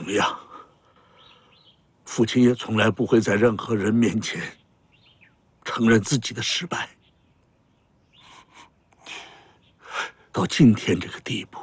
怎么样？父亲也从来不会在任何人面前承认自己的失败。到今天这个地步，